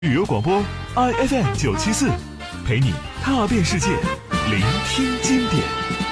旅游广播 IFM 974，陪你踏遍世界，聆听经典。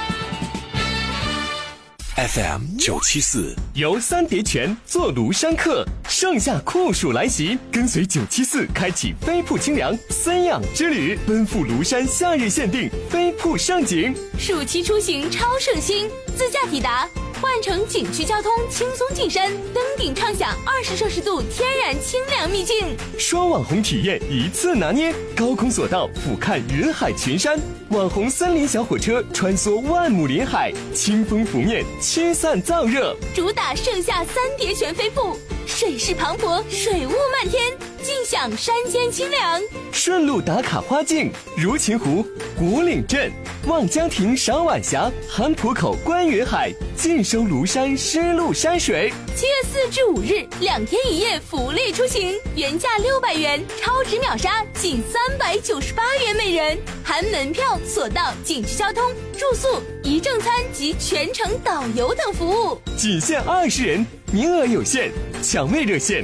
FM 974 游三叠泉坐庐山客，盛夏酷暑来袭，跟随974开启飞瀑清凉森养之旅，奔赴庐山夏日限定飞瀑盛景。 暑期出行超省心，自驾抵达，换乘景区交通轻松进山，登顶畅享20摄氏度天然清凉秘境。 双网红体验一次拿捏，高空索道俯瞰云海群山，网红森林小火车穿梭万亩林海，清风拂面驱散燥热。 主打盛夏三叠泉飞瀑，水势磅礴，水雾漫天，尽享山间清凉。 顺路打卡花境，如琴湖、古岭镇、望江亭赏晚霞，韩浦口观云海，尽收庐山湿漉山水。 7月4至5日2天1夜福利出行，原价600元，超值秒杀仅398元每人，含门票、索道、景区交通、住宿、一正餐及全程导游等服务， 仅限20人，名额有限，抢位热线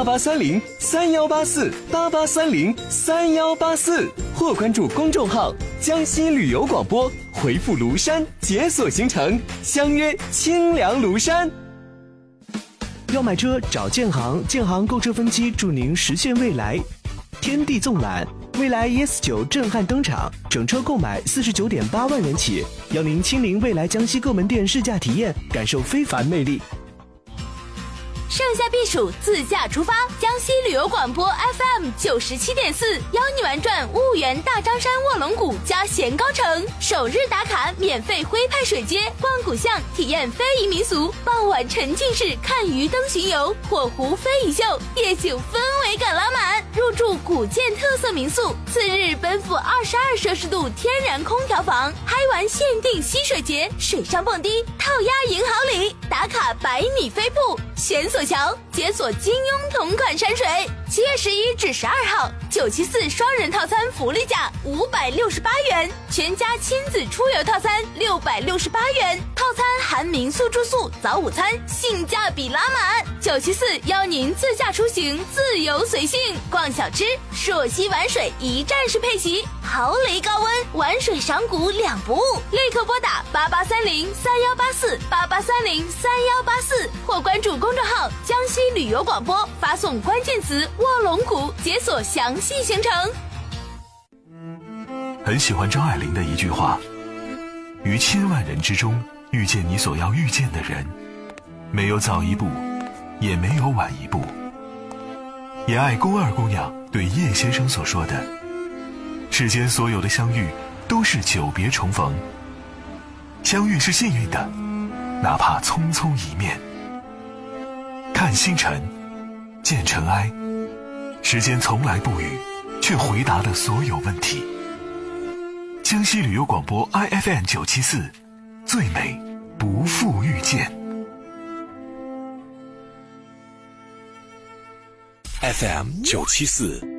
8830-3184，8830-3184，或关注公众号江西旅游广播，回复庐山解锁行程，相约清凉庐山。 要买车找建行，建行购车分期助您实现未来。天地纵览，未来 ES9 震撼登场，整车购买49.8万元起，邀您亲临未来江西各门店试驾体验，感受非凡魅力。 盛夏避暑，自驾出发，江西旅游广播 FM 97.4邀你玩转婺源大张山卧龙谷加咸高城，首日打卡免费徽派水街，逛古巷体验非遗民俗，傍晚沉浸式看鱼灯巡游，火湖非遗秀，夜景氛围感拉满，入住古建特色民宿，次日奔赴22摄氏度天然空调房，嗨玩限定溪水节，水上蹦迪，套鸭银行里，打卡100米飞瀑，悬索桥解锁金庸同款山水。7月11至12号，974双人套餐福利价568元，全家亲子出游套餐668元，套餐含民宿住宿、早午餐，性价比拉满。974邀您自驾出行，自由随性，逛小吃，朔溪玩水一站式配席，豪雷高温，玩水赏古2不误。立刻拨打8830-3184，8830-3184，或关注公众号江西旅游广播，发送关键词卧龙谷，解锁详细行程。 很喜欢张爱玲的一句话：于千万人之中遇见你所要遇见的人，没有早一步，也没有晚一步。也爱宫二姑娘对叶先生所说的：世间所有的相遇都是久别重逢，相遇是幸运的，哪怕匆匆一面。看星辰，见尘埃，时间从来不语，却回答了所有问题。江西旅游广播 IFM 974，最美不负遇见。 FM 974